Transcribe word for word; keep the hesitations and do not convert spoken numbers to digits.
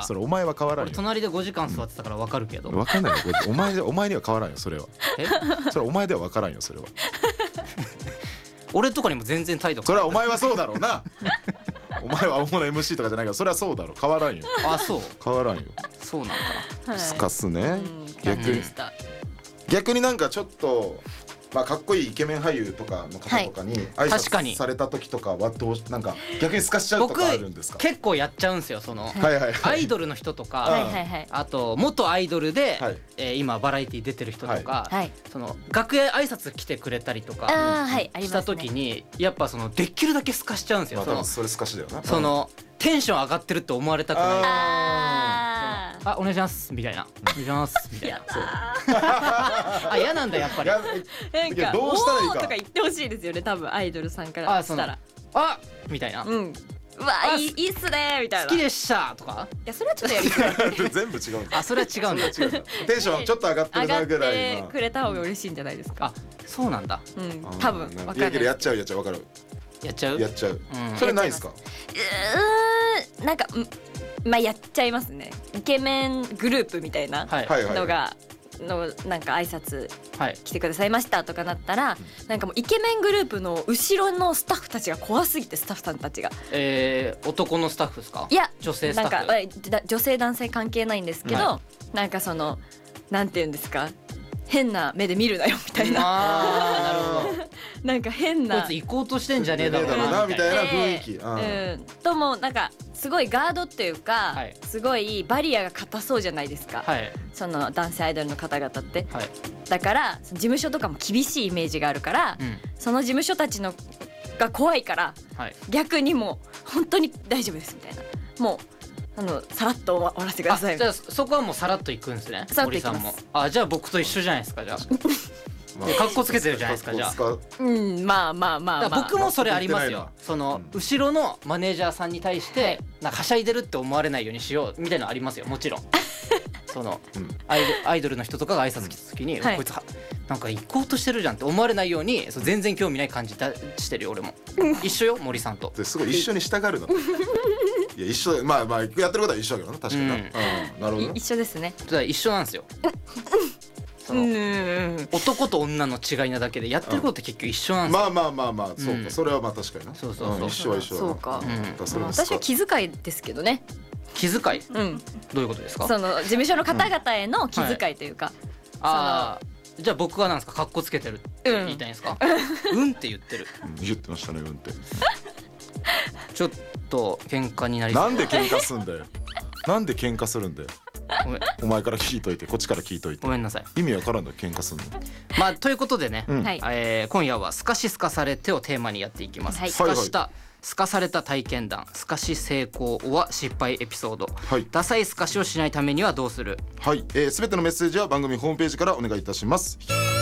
それお前は変わらんよ。 隣でごじかん座ってたから分かるけど、 分かんないよお前でお前には変わらんよそれは。 えそれお前では分からんよそれは。 俺とかにも全然態度それはお前はそうだろうな。お前は主な エムシー とかじゃないからそれはそうだろう、変わらんよ。 あ、そう変わらんよ。 そうなんだはいすかすね、 うん逆に感じでした逆になんかちょっとまあかっこいいイケメン俳優とかの方とかに挨確かに拶された時とかはどうなんか逆にすかしちゃうと僕かあるんですか？ 結構やっちゃうんですよ、そのはいはいはい。 アイドルの人とか、 はいはいはいあと元アイドルで、 はいえー今バラエティ出てる人とか、 はいその楽屋挨拶来てくれたりとかあーはいありしたますね時にやっぱそのできるだけすかしちゃうんですよ。そのまあそれすかしだよな。 そのテンション上がってるって思われたくない。 あーあ、お願いしますみたいな、お願いしますみたいな。 そうあ、嫌なんだやっぱり。 いやなんかどうしたらいいかおーとか言ってほしいですよね多分アイドルさんからあ、そのしたらあみたいな。 うんうわあいいいいっすねみたいな好きでしたとか。 いやそれはちょっとやりづらい全部違うんだ。 あ、それは違うんだ。 違うんだ。テンションちょっと上がってる上がっなぐらいての。 くれた方が嬉しいんじゃないですかあ、そうなんだ。 うんあー多分なんわかんないいやけどやっちゃうやっちゃうわかる。 やっちゃう。 やっちゃう。 うんそれないですか？ うーんなんかんまあやっちゃいますねイケメングループみたいなはいはいはい。 のがのなんか挨拶はい。 来てくださいましたとかなったらなんかもうイケメングループの後ろのスタッフたちが怖すぎてスタッフさんたちがえー、男のスタッフですか？ いや女性スタッフ。 なんかえだ女性男性関係ないんですけど、 はなんかそのなんて言うんですか変な目で見るなよみたいなあー、なるほど。 なんか変こいなつ行こうとしてんじゃねえだろうねえだろうなみたいな。 なみたいな雰囲気。うんうん、ともなんかすごいガードっていうか、 はいすごいバリアが硬そうじゃないですか、 はいその男性アイドルの方々ってはい。 だから事務所とかも厳しいイメージがあるから、 うんその事務所たちのが怖いからはい。 逆にもう本当に大丈夫ですみたいなもうあのさらっと終わらせてくださいあ、じゃあそこはもうさらっと行くんですね。 さらっと行きます森さんも。あ、じゃあ僕と一緒じゃないですかじゃあ。 まあでかっこつけてるじゃないですかじゃあ。 かっこうんまあまあまあだからまあ僕もそれありますよ納得いってないな。 そのうん後ろのマネージャーさんに対してなんかはしゃいでるって思われないようにしようみたいなのありますよもちろん。そのうんアイドアイドルの人とかが挨拶来た時に、 はいこいつはなんか行こうとしてるじゃんって思われないようにそう全然興味ない感じだしてるよ俺も。一緒よ森さんと。 ですごい一緒に従うの。いや一緒まあまあやってることは一緒だけどな確かにな。 うんうんなるほどいね。 一緒ですねだから一緒なんですよ。そうんのうんうん男と女の違いなだけでやってることって結局一緒なんですよ。 まあまあまあまあそううんかそれはまあ確かにな。 そうそうそうん一緒は一緒だな。 そうかうんだからそれも私は気遣いですけどね気遣いうんどういうことですか？ その事務所の方々への気遣いというか、 ああじゃあ僕はなんですかカッコつけてるって言いたいんですか？うんって言ってる。 うん言ってましたねうんって。 ちょっと喧嘩になりそう。 なんで喧嘩すんだよ。なんで喧嘩するんだよ。 ごめんお前から聞いといてこっちから聞いといてご。めんなさい。 意味わからんの喧嘩すんの。 まあということでね、 うんはいえー今夜はスカシスカされてをテーマにやっていきます。 はいスカしたスカされた体験談、スカし成功は失敗エピソード、 はいダサいスカしをしないためにはどうする。 はい、えー、全てのメッセージは番組ホームページからお願いいたします。